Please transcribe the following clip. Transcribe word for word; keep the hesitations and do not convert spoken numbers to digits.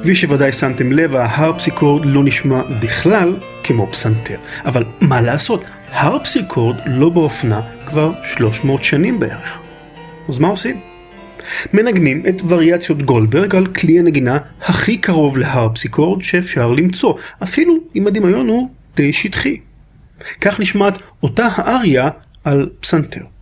כפי שוודאי שמתם לב, ההרפסיקורד לא נשמע בכלל כמו פסנתר. אבל מה לעשות? הרפסיקורד לא באופנה כבר שלוש מאות שנים בערך. אז מה עושים? מנגנים את וריאציות גולדברג על כלי הנגינה הכי קרוב להרפסיקורד שאפשר למצוא, אפילו אם הדמיון הוא די שטחי. כך נשמעת אותה האריה על פסנתר.